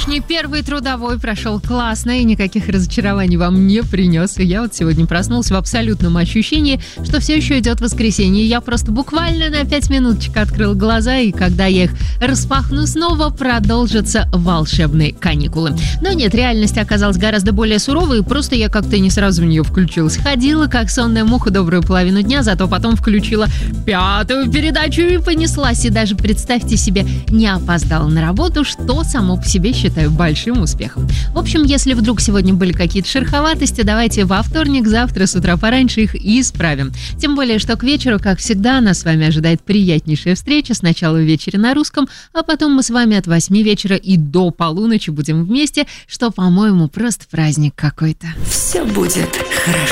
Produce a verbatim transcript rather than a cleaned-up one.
Сегодняшний первый трудовой прошел классно и никаких разочарований вам не принес. И я вот сегодня проснулся в абсолютном ощущении, что все еще идет воскресенье. Я просто буквально на пять минуточек открыл глаза, и когда я их распахну снова, продолжатся волшебные каникулы. Но нет, реальность оказалась гораздо более суровой, и просто я как-то не сразу в нее включилась. Ходила, как сонная муха, добрую половину дня, зато потом включила пятую передачу и понеслась. И даже, представьте себе, не опоздала на работу, что само по себе считаю большим успехом. В общем, если вдруг сегодня были какие-то шероховатости, давайте во вторник, завтра с утра пораньше их и исправим. Тем более, что к вечеру, как всегда, нас с вами ожидает приятнейшая встреча. Сначала в вечере на русском, а потом мы с вами от восьми вечера и до полуночи будем вместе, что, по-моему, просто праздник какой-то. Все будет хорошо.